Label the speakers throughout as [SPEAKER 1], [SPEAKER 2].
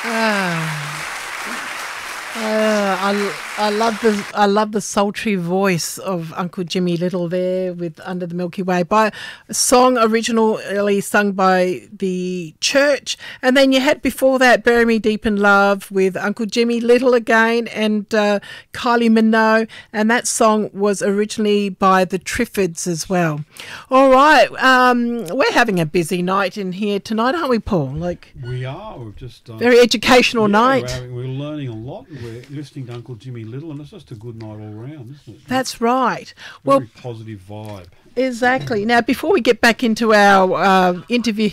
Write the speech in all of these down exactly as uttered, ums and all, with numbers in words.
[SPEAKER 1] Ah. Uh, I, I love the I love the sultry voice of Uncle Jimmy Little there with Under the Milky Way, by a song originally sung by the church, and then you had before that Bury Me Deep in Love with Uncle Jimmy Little again and uh, Kylie Minogue, and that song was originally by the Triffids as well. All right, um, we're having a busy night in here tonight, aren't we, Paul? Like
[SPEAKER 2] we are. We've just uh,
[SPEAKER 1] very educational
[SPEAKER 2] yeah,
[SPEAKER 1] night.
[SPEAKER 2] We're, having, we're learning a lot. We're listening to Uncle Jimmy Little, and it's just a good night all round, isn't it?
[SPEAKER 1] That's right.
[SPEAKER 2] Very
[SPEAKER 1] Well,
[SPEAKER 2] positive vibe.
[SPEAKER 1] exactly. Now, before we get back into our uh, interview,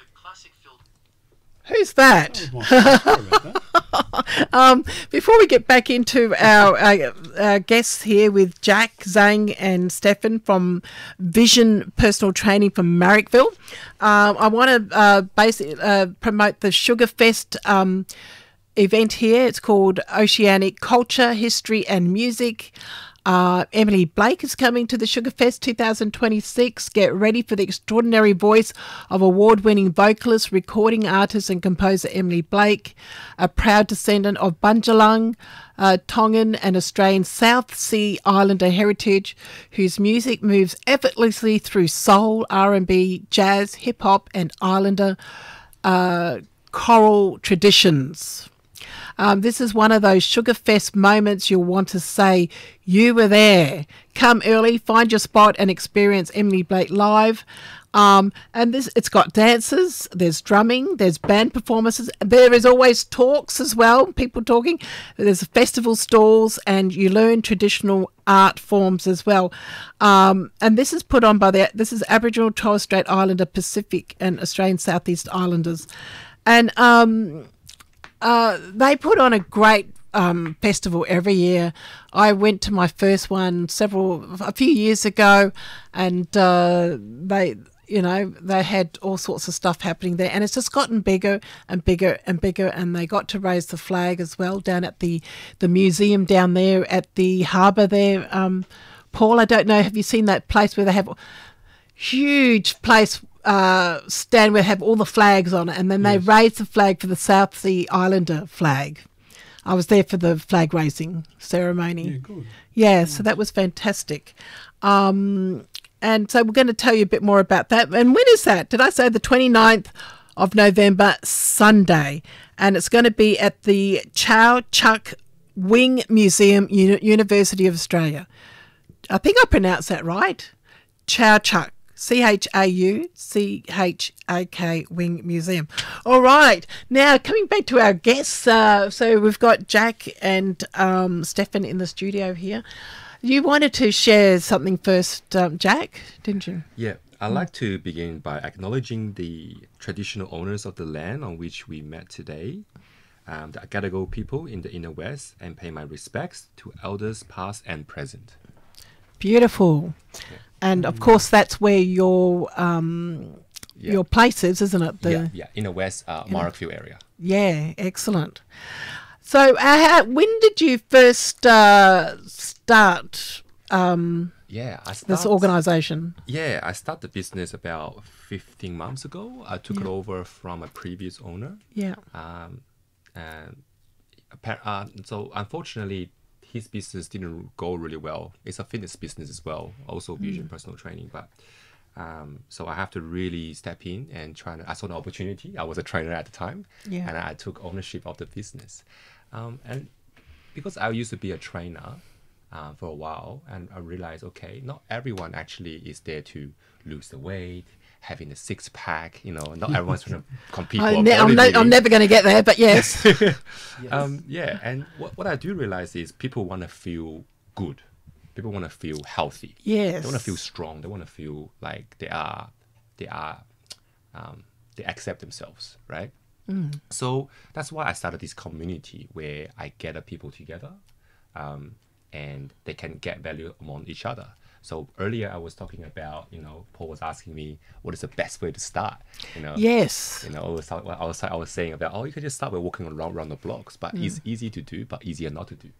[SPEAKER 1] who's that?
[SPEAKER 2] That was my fault. Sorry about that.
[SPEAKER 1] um, before we get back into our, uh, our guests here with Jack, Zhang and Stefan from Vision Personal Training from Marrickville, um, I want to uh, basically uh, promote the Sugar Fest um, event here. It's called Oceanic Culture, History and Music. Uh, Emily Blake is coming to the Sugar Fest twenty twenty-six. Get ready for the extraordinary voice of award-winning vocalist, recording artist and composer Emily Blake, a proud descendant of Bundjalung, uh, Tongan and Australian South Sea Islander heritage, whose music moves effortlessly through soul, R and B, jazz, hip-hop and Islander uh, choral traditions. Um, this is one of those Sugar Fest moments you'll want to say, you were there. Come early, find your spot and experience Emily Blake live. Um, and this, it's got dances, there's drumming, there's band performances. There is always talks as well, people talking. There's festival stalls and you learn traditional art forms as well. Um, and this is put on by the, this is Aboriginal, Torres Strait Islander, Pacific and Australian Southeast Islanders. And um, uh, they put on a great um, festival every year. I went to my first one several, a few years ago, and uh, they, you know, they had all sorts of stuff happening there, and it's just gotten bigger and bigger and bigger. And they got to raise the flag as well down at the the museum down there at the harbour there. Um, Paul, I don't know, have you seen that place where they have huge place? Uh, stand where they have all the flags on it, and then they
[SPEAKER 2] Yes.
[SPEAKER 1] raise the flag for the South Sea Islander flag. I was there for the flag raising ceremony.
[SPEAKER 2] Yeah, good.
[SPEAKER 1] Yeah, so that was fantastic. Um, and so we're going to tell you a bit more about that. And when is that? Did I say the twenty-ninth of November, Sunday? And it's going to be at the Chow Chuck Wing Museum, Uni- University of Australia. I think I pronounced that right. Chow Chuck. C H A U C H A K Wing Museum. All right. Now, coming back to our guests. Uh, so we've got Jack and um, Stefan in the studio here. You wanted to share something first, um, Jack, didn't you?
[SPEAKER 3] Yeah, I'd like to begin by acknowledging the traditional owners of the land on which we met today, um, the Gadigal people in the Inner West, and pay my respects to elders past and present.
[SPEAKER 1] Beautiful.
[SPEAKER 3] Yeah.
[SPEAKER 1] And, of course, that's where your um,
[SPEAKER 3] Yeah.
[SPEAKER 1] your place is, isn't it? The,
[SPEAKER 3] yeah, yeah, Inner West, uh, Marrickville area.
[SPEAKER 1] Yeah, excellent. So, uh, how, when did you first uh, start um,
[SPEAKER 3] Yeah, I
[SPEAKER 1] this
[SPEAKER 3] started,
[SPEAKER 1] organisation?
[SPEAKER 3] Yeah, I started the business about fifteen months ago. I took it
[SPEAKER 1] Yeah.
[SPEAKER 3] over from a previous owner.
[SPEAKER 1] Yeah.
[SPEAKER 3] Um, and appar- uh, so unfortunately, his business didn't go really well. It's a fitness business as well, also Vision Personal Training. But um, so I have to really step in and try to. I saw an opportunity. I was a trainer at the time,
[SPEAKER 1] Yeah.
[SPEAKER 3] and I took ownership of the business. Um, and because I used to be a trainer uh, for a while, and I realized, okay, not everyone actually is there to lose the weight, having a six pack. You know, not everyone's trying to compete.
[SPEAKER 1] I
[SPEAKER 3] for
[SPEAKER 1] ne- I'm, no,
[SPEAKER 3] bodybuilding.
[SPEAKER 1] I'm never going to get there, but yes.
[SPEAKER 3] Um, yeah, and what, what I do realize is people want to feel good. People want to feel healthy.
[SPEAKER 1] Yes.
[SPEAKER 3] They want to feel strong. They want to feel like they are, they are, um, they accept themselves, right?
[SPEAKER 1] Mm.
[SPEAKER 3] So that's why I started this community where I gather people together, um, and they can get value among each other. So earlier I was talking about, you know, Paul was asking me what is the best way to start, you know.
[SPEAKER 1] Yes.
[SPEAKER 3] You know, I was, I was, I was saying about, oh, you can just start by walking around, around the blocks, but it's easy to do, but easier not to do.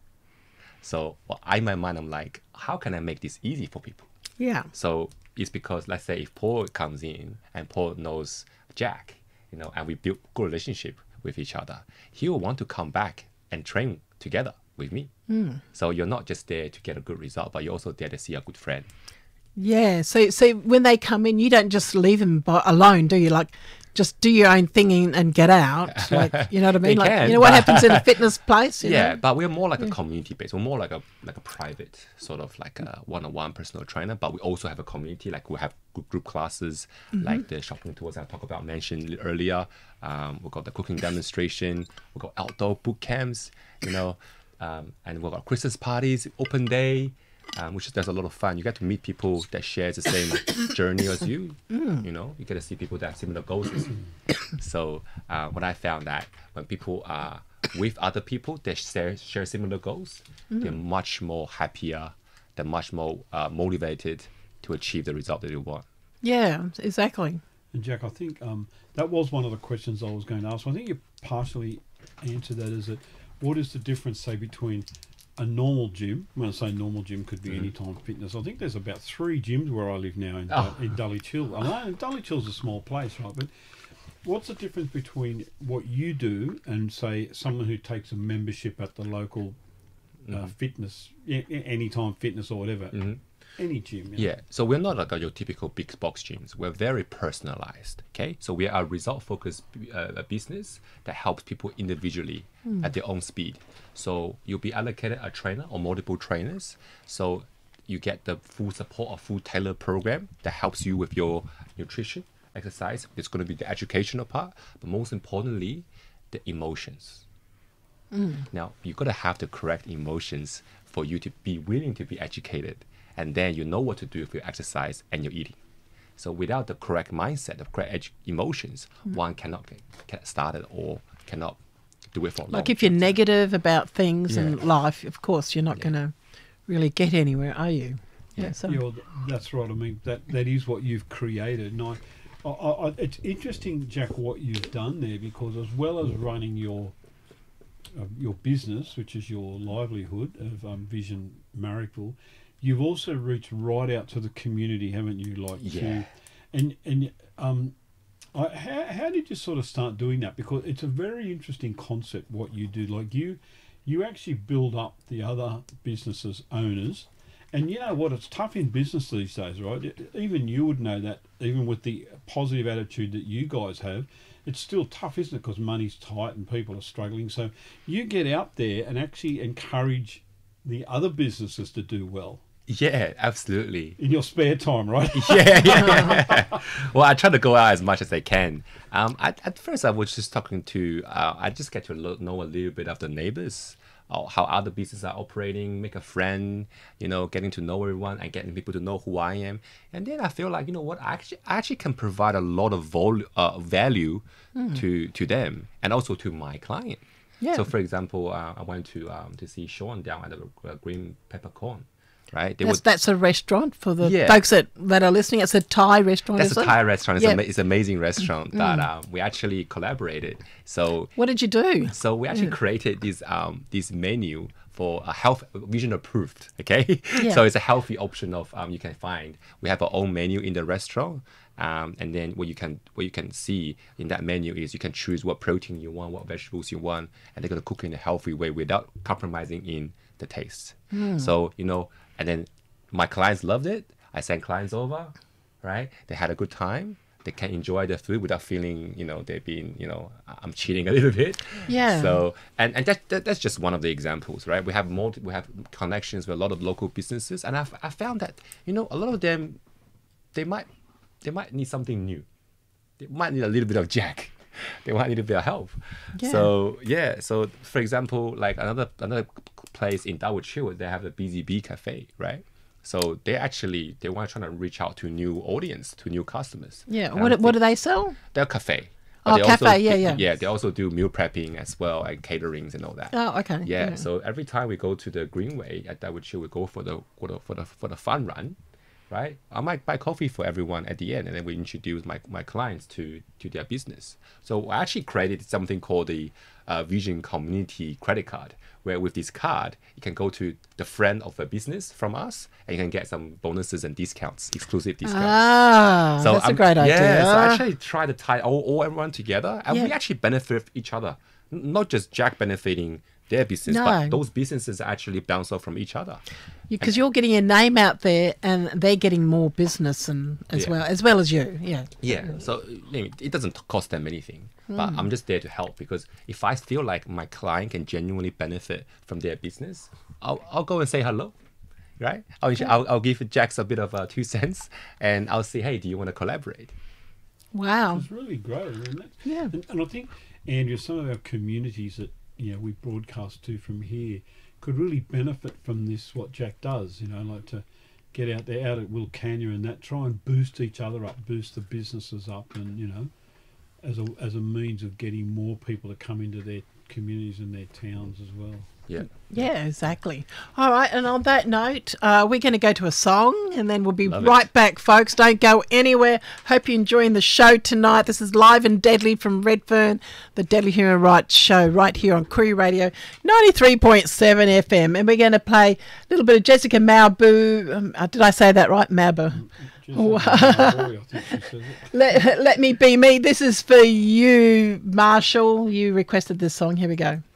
[SPEAKER 3] So well, I, in my mind, I'm like, how can I make this easy for people?
[SPEAKER 1] Yeah.
[SPEAKER 3] So it's because, let's say, if Paul comes in and Paul knows Jack, you know, and we build good relationship, with each other, he will want to come back and train together with me.
[SPEAKER 1] Mm.
[SPEAKER 3] So you're not just there to get a good result, but you're also there to see a good friend.
[SPEAKER 1] Yeah. So, so when they come in, you don't just leave them by, alone, do you? Like, just do your own thing and, and get out. Like, you know what I mean?
[SPEAKER 3] They
[SPEAKER 1] Like,
[SPEAKER 3] can,
[SPEAKER 1] you know what
[SPEAKER 3] but-
[SPEAKER 1] happens in a fitness place? You
[SPEAKER 3] Yeah,
[SPEAKER 1] know?
[SPEAKER 3] but we're more like a community based. We're more like a like a private sort of like a one-on-one personal trainer. But we also have a community. Like we have group, group classes, like the shopping tours I talked about mentioned earlier. Um, we've got the cooking demonstration. We've got outdoor boot camps. You know, um, and we've got Christmas parties, open day. Um, which is there's a lot of fun. You get to meet people that share the same journey as you. You know, you get to see people that have similar goals as you. So uh, when I found that when people are with other people that share, share similar goals, they're much more happier, they're much more uh, motivated to achieve the result that they want.
[SPEAKER 1] Yeah, exactly.
[SPEAKER 2] And Jack, I think um, that was one of the questions I was going to ask. I think you partially answered that. Is that what is the difference, say, between a normal gym? When I say normal gym, could be
[SPEAKER 3] Mhm.
[SPEAKER 2] Anytime Fitness. I think there's about three gyms where I live now in,
[SPEAKER 3] Oh.
[SPEAKER 2] in Dully Chill. I know Dully Chill's a small place, right? But what's the difference between what you do and, say, someone who takes a membership at the local uh,
[SPEAKER 3] Mhm.
[SPEAKER 2] fitness, yeah, Anytime Fitness or whatever,
[SPEAKER 3] Mhm.
[SPEAKER 2] any gym? you know?
[SPEAKER 3] Yeah, so we're not like your typical big box gyms. We're very personalized. Okay, so we are a result-focused uh, business that helps people individually at their own speed. So you'll be allocated a trainer or multiple trainers. So you get the full support of full tailored program that helps you with your nutrition, exercise. It's going to be the educational part, but most importantly, the emotions. Now you got to have the correct emotions for you to be willing to be educated, and then you know what to do with your exercise and your eating. So without the correct mindset, the correct edu- emotions, one cannot get, get started or cannot do it for long.
[SPEAKER 1] Like if you're negative about things
[SPEAKER 3] Yeah.
[SPEAKER 1] and life, of course, you're not
[SPEAKER 3] Yeah.
[SPEAKER 1] going to really get anywhere, are you?
[SPEAKER 3] Yeah.
[SPEAKER 1] So,
[SPEAKER 2] Yeah, well, th- that's right. I mean, that that is what you've created. And I, I, I, it's interesting, Jack, what you've done there, because as well as running your uh, your business, which is your livelihood of um, Vision Marrickville, you've also reached right out to the community, haven't you? Like,
[SPEAKER 3] Yeah.
[SPEAKER 2] to, and and um, I, how how did you sort of start doing that? Because it's a very interesting concept what you do. Like you, you actually build up the other businesses owners. And you know what? It's tough in business these days, right? It- Even you would know that, even with the positive attitude that you guys have, it's still tough, isn't it? Because money's tight and people are struggling. So you get out there and actually encourage the other businesses to do well
[SPEAKER 3] Yeah, absolutely.
[SPEAKER 2] in your spare time, right?
[SPEAKER 3] yeah, yeah, yeah. Well, I try to go out as much as I can. Um, at, at first, I was just talking to, uh, I just get to lo- know a little bit of the neighbors, uh, how other businesses are operating, make a friend, you know, getting to know everyone and getting people to know who I am. And then I feel like, you know what, I actually, I actually can provide a lot of vol- uh, value to, to them and also to my client.
[SPEAKER 1] Yeah.
[SPEAKER 3] So, for example, uh, I went to um, to see Sean down at the uh, Green Peppercorn, right? They
[SPEAKER 1] that's,
[SPEAKER 3] would-
[SPEAKER 1] that's a restaurant for the
[SPEAKER 3] Yeah.
[SPEAKER 1] folks that, that are listening. It's a Thai restaurant,
[SPEAKER 3] That's
[SPEAKER 1] is
[SPEAKER 3] a
[SPEAKER 1] it?
[SPEAKER 3] Thai restaurant. It's,
[SPEAKER 1] Yeah.
[SPEAKER 3] ama- it's an amazing restaurant that um, we actually collaborated. So
[SPEAKER 1] What did you do?
[SPEAKER 3] so we actually created this um this menu for a health vision approved. Okay,
[SPEAKER 1] Yeah.
[SPEAKER 3] so it's a healthy option of um you can find. We have our own menu in the restaurant. Um, and then what you can what you can see in that menu is you can choose what protein you want, what vegetables you want, and they're gonna cook in a healthy way without compromising in the taste. So you know, and then my clients loved it. I sent clients over, right? They had a good time. They can enjoy the food without feeling, you know, they're being, you know, I'm cheating a little bit.
[SPEAKER 1] Yeah.
[SPEAKER 3] So, and and that, that that's just one of the examples, right? We have more, we have connections with a lot of local businesses, and I've I found that, you know, a lot of them, they might they might need something new. They might need a little bit of Jack. They might need a bit of help.
[SPEAKER 1] Yeah.
[SPEAKER 3] So yeah. So for example, like another another place in Darwood Chill, they have the B Z B Cafe, right? So they actually they want to try to reach out to new audience, to new customers.
[SPEAKER 1] Yeah.
[SPEAKER 3] And
[SPEAKER 1] What,
[SPEAKER 3] I
[SPEAKER 1] what do
[SPEAKER 3] think
[SPEAKER 1] they sell?
[SPEAKER 3] they're a cafe.
[SPEAKER 1] Oh,
[SPEAKER 3] they
[SPEAKER 1] cafe,
[SPEAKER 3] also
[SPEAKER 1] yeah,
[SPEAKER 3] do-
[SPEAKER 1] yeah.
[SPEAKER 3] Yeah, they also do meal prepping as well and caterings and all that.
[SPEAKER 1] Oh, okay.
[SPEAKER 3] Yeah, so every time we go to the Greenway at Darwood Chill, we go for the for the for the, for the fun run. right? I might buy coffee for everyone at the end, and then we introduce my, my clients to, to their business. So I actually created something called the uh, Vision Community Credit Card, where with this card, you can go to the friend of a business from us, and you can get some bonuses and discounts, exclusive discounts.
[SPEAKER 1] Ah,
[SPEAKER 3] So
[SPEAKER 1] that's a
[SPEAKER 3] I'm-
[SPEAKER 1] great idea.
[SPEAKER 3] Yeah, so I actually try to tie all, all everyone together, and we
[SPEAKER 1] Yeah.
[SPEAKER 3] actually benefit each other. N- Not just Jack benefiting their business,
[SPEAKER 1] No.
[SPEAKER 3] but those businesses actually bounce off from each other.
[SPEAKER 1] Because you're getting your name out there, and they're getting more business, and as
[SPEAKER 3] Yeah.
[SPEAKER 1] well as well as you. Yeah.
[SPEAKER 3] Yeah, so I mean, it doesn't cost them anything, but
[SPEAKER 1] Hmm.
[SPEAKER 3] I'm just there to help, because if I feel like my client can genuinely benefit from their business, I'll, I'll go and say hello, right? I'll, I'll, I'll give Jax a bit of uh, two cents, and I'll say, hey, do you want to collaborate?
[SPEAKER 1] Wow.
[SPEAKER 2] It's really great. I mean, that's,
[SPEAKER 1] Yeah.
[SPEAKER 2] and, and I think, Andrea, some of our communities that you know we broadcast to from here could really benefit from this. What Jack does, you know, like to get out there, out at Wilcannia and that, try and boost each other up, boost the businesses up, and you know, as a as a means of getting more people to come into their communities and their towns as well.
[SPEAKER 3] Yeah.
[SPEAKER 1] Yeah, exactly. All right, and on that note, uh, we're going to go to a song, and then we'll be
[SPEAKER 3] Love
[SPEAKER 1] right
[SPEAKER 3] it.
[SPEAKER 1] back, folks. Don't go anywhere. Hope you're enjoying the show tonight. This is Live and Deadly from Redfern, the Deadly Human Rights Show, right here on Koori Radio ninety-three point seven F M. And we're going to play a little bit of Jessica Mauboy. Um, uh, did I say that right? Mauboy.
[SPEAKER 2] Just like my boy, I think she says it.
[SPEAKER 1] Let, let me be me. This is for you, Marshall. You requested this song. Here we go.